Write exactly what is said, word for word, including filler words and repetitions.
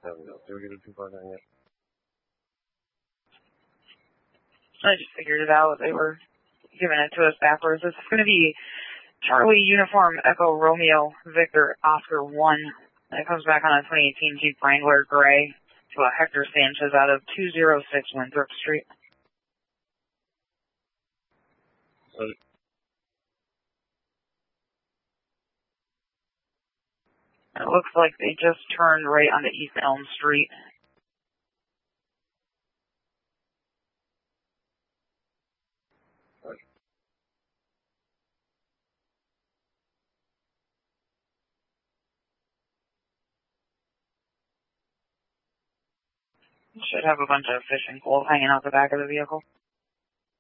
There we go. Did we get it too far down yet? I just figured it out. They were giving it to us backwards. This is going to be Charlie Uniform Echo Romeo Victor Oscar one. That comes back on a twenty eighteen Jeep Wrangler Gray to a Hector Sanchez out of two oh six Winthrop Street. Ready. It looks like they just turned right onto East Elm Street. Right. Should have a bunch of fishing poles hanging out the back of the vehicle.